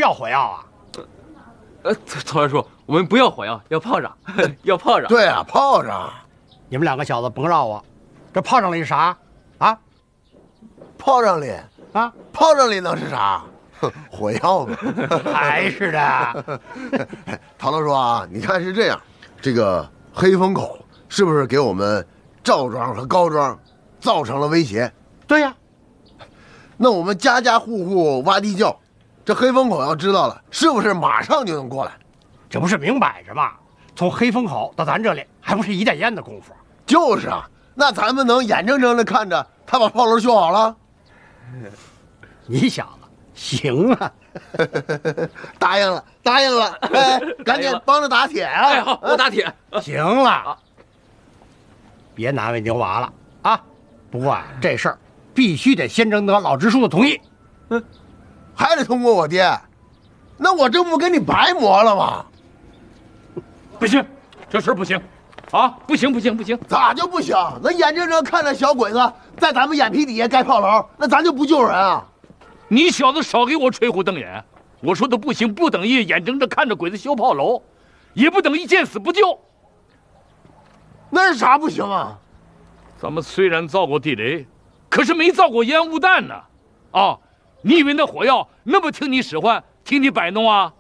要火药啊？ 曹大叔，我们不要火药，要炮仗，要炮仗。 对啊，炮仗。 你们两个小子甭绕我，这炮仗里是啥？啊？ 炮仗里啊？ 炮仗里能是啥？火药嘛。 还是的。 陶老叔啊，你看是这样，这个黑风口是不是给我们赵庄和高庄造成了威胁？ 对呀。 那我们家家户户挖地窖，这黑风口要知道了，是不是马上就能过来？ 这不是明摆着吗？从黑风口到咱这里，还不是一袋烟的功夫？ 就是啊，那咱们能眼睁睁的看着他把炮楼修好了？ 你小子行啊！ 答应了，答应了！哎，赶紧帮着打铁啊！ 哎，好，我打铁。 行了，别难为牛娃了啊！不过啊，这事儿必须得先征得老支书的同意。 还得通过我爹，那我这不跟你白磨了吗？ 不行，这事儿不行，啊，不行不行不行！ 咋就不行？那眼睁睁看着小鬼子在咱们眼皮底下盖炮楼，那咱就不救人啊？ 你小子少给我吹胡瞪眼！我说的不行，不等于眼睁睁看着鬼子修炮楼，也不等于见死不救。 那是啥不行啊？ 咱们虽然造过地雷，可是没造过烟雾弹呢。啊，你以为那火药那么听你使唤，听你摆弄啊？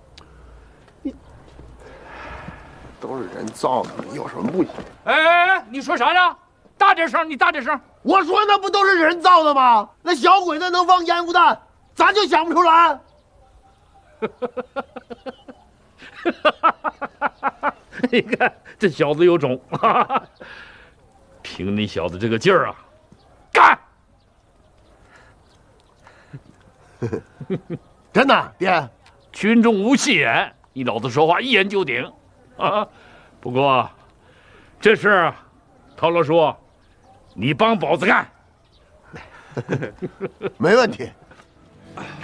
都是人造的，有什么不行？ 哎，你说啥呢？大点声，你大点声！ 我说那不都是人造的吗？那小鬼子能放烟雾弹，咱就想不出来。 你看这小子有种，凭你小子这个劲儿啊，干！ 真的，爹， 群众无戏言，你老子说话一言就顶啊！不过这事，陶老叔，你帮宝子干， 没问题。